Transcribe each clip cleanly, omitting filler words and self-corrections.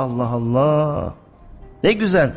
Allah Allah. Ne güzel.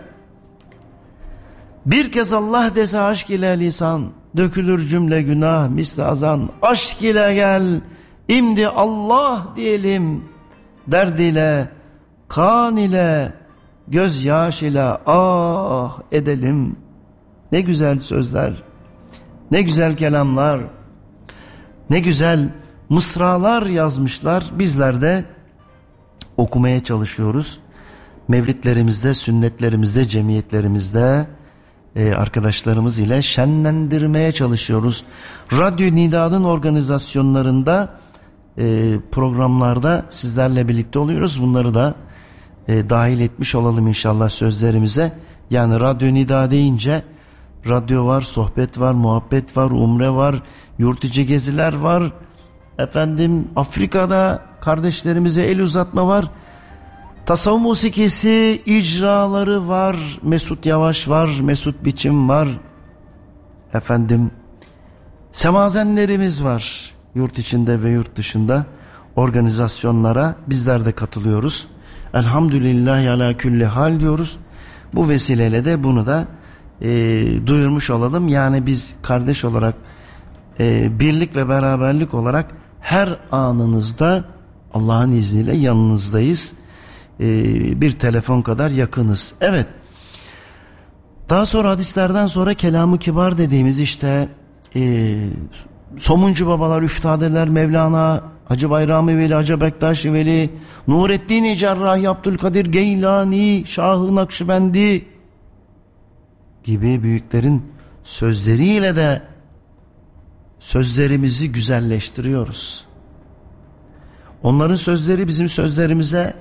Bir kez Allah dese aşk ile lisan, dökülür cümle günah misli azan. Aşk ile gel, imdi Allah diyelim, derd ile, kan ile, gözyaş ile ah edelim. Ne güzel sözler, ne güzel kelamlar, ne güzel mısralar yazmışlar. Bizler de okumaya çalışıyoruz. Mevlidlerimizde, sünnetlerimizde, cemiyetlerimizde arkadaşlarımız ile şenlendirmeye çalışıyoruz. Radyo Nida'nın organizasyonlarında, programlarda sizlerle birlikte oluyoruz. Bunları da dahil etmiş olalım inşallah sözlerimize. Yani Radyo Nida deyince radyo var, sohbet var, muhabbet var, umre var, yurt içi geziler var. Efendim Afrika'da kardeşlerimize el uzatma var. Tasavvuf musikisi icraları var. Mesut Yavaş var, Mesut Biçim var. Efendim semazenlerimiz var. Yurt içinde ve yurt dışında organizasyonlara bizler de katılıyoruz. Elhamdülillahi ala külli hal diyoruz. Bu vesileyle de bunu da duyurmuş olalım. Yani biz kardeş olarak birlik ve beraberlik olarak her anınızda Allah'ın izniyle yanınızdayız. Bir telefon kadar yakınız. Evet. Daha sonra hadislerden sonra kelam-ı kibar dediğimiz işte somuncu babalar, üftadeler, Mevlana, Hacı Bayrami Veli, Hacı Bektaş Veli, Nureddin Cerrahi, Abdülkadir Geylani, Şah-ı Nakşibendi gibi büyüklerin sözleriyle de sözlerimizi güzelleştiriyoruz. Onların sözleri bizim sözlerimize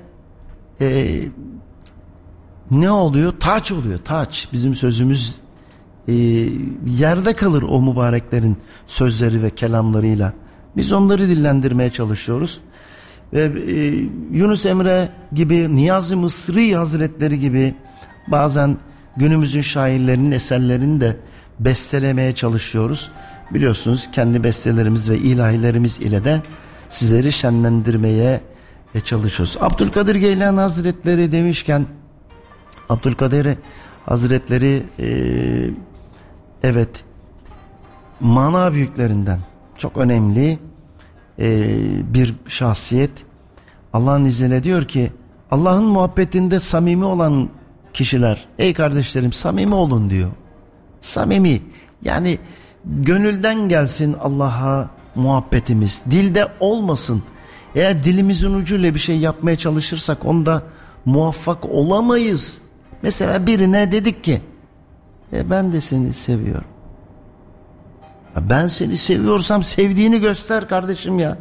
ne oluyor? Taç oluyor, taç. Bizim sözümüz yerde kalır o mübareklerin sözleri ve kelamlarıyla. Biz onları dillendirmeye çalışıyoruz. Ve Yunus Emre gibi, Niyazi Mısri Hazretleri gibi bazen günümüzün şairlerinin eserlerini de bestelemeye çalışıyoruz. Biliyorsunuz kendi bestelerimiz ve ilahilerimiz ile de sizleri şenlendirmeye çalışıyoruz. Abdülkadir Geylani Hazretleri demişken, Abdülkadir Hazretleri evet mana büyüklerinden çok önemli bir şahsiyet. Allah'ın izniyle diyor ki, Allah'ın muhabbetinde samimi olan kişiler, ey kardeşlerim samimi olun diyor. Samimi, yani gönülden gelsin Allah'a muhabbetimiz, dilde olmasın. Eğer dilimizin ucuyla bir şey yapmaya çalışırsak onda muvaffak olamayız. Mesela birine dedik ki ben de seni seviyorum. Ben seni seviyorsam sevdiğini göster kardeşim ya.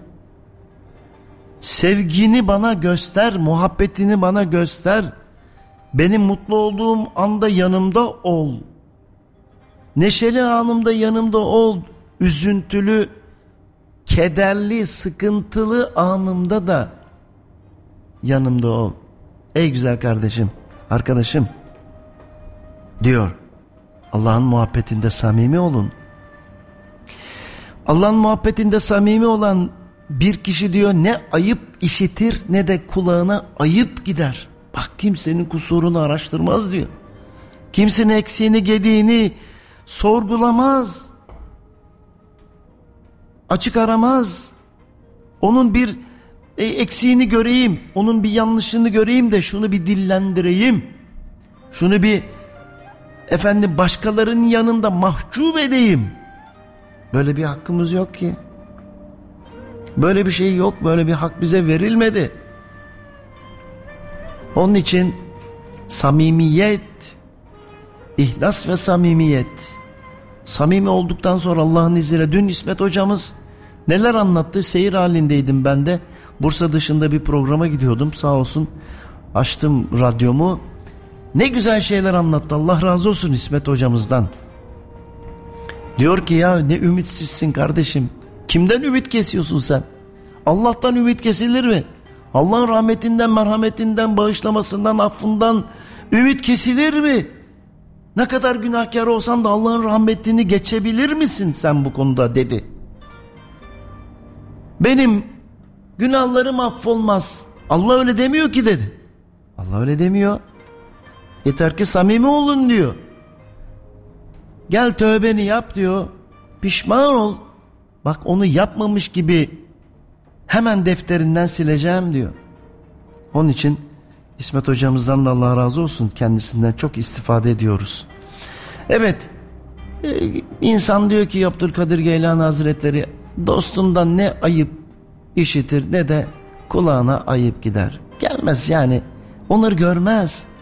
Sevgini bana göster, muhabbetini bana göster. Benim mutlu olduğum anda yanımda ol. Neşeli anımda yanımda ol. Üzüntülü, kederli, sıkıntılı anımda da yanımda ol. Ey güzel kardeşim, arkadaşım diyor. Allah'ın muhabbetinde samimi olun. Allah'ın muhabbetinde samimi olan bir kişi diyor ne ayıp işitir ne de kulağına ayıp gider. Bak kimsenin kusurunu araştırmaz diyor. Kimsenin eksiğini gediğini sorgulamaz. Açık aramaz. Onun bir eksiğini göreyim, onun bir yanlışını göreyim de şunu bir dillendireyim. Şunu bir başkalarının yanında mahcup edeyim. Böyle bir hakkımız yok ki. Böyle bir şey yok. Böyle bir hak bize verilmedi. Onun için samimiyet, ihlas ve samimiyet. Samimi olduktan sonra Allah'ın izniyle, dün İsmet hocamız neler anlattı, seyir halindeydim ben de. Bursa dışında bir programa gidiyordum, sağ olsun açtım radyomu. Ne güzel şeyler anlattı, Allah razı olsun İsmet hocamızdan. Diyor ki ya ne ümitsizsin kardeşim. Kimden ümit kesiyorsun sen? Allah'tan ümit kesilir mi? Allah'ın rahmetinden, merhametinden, bağışlamasından, affından ümit kesilir mi? Ne kadar günahkar olsan da Allah'ın rahmetini geçebilir misin sen bu konuda dedi. Benim günahlarım affolmaz. Allah öyle demiyor ki dedi. Allah öyle demiyor. Yeter ki samimi olun diyor. Gel tövbeni yap diyor. Pişman ol. Bak onu yapmamış gibi hemen defterinden sileceğim diyor. Onun için İsmet hocamızdan da Allah razı olsun, kendisinden çok istifade ediyoruz. Evet, insan diyor ki Abdülkadir Geylani Hazretleri, dostundan ne ayıp işitir ne de kulağına ayıp gider. Gelmez yani, onları görmez.